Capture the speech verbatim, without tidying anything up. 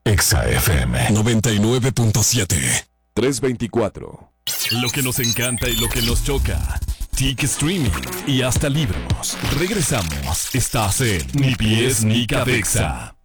Exa F M noventa y nueve punto siete. trescientos veinticuatro. Lo que nos encanta y lo que nos choca. T I C Streaming y hasta libros. Regresamos. Estás en Ni Pies ni Cabeza.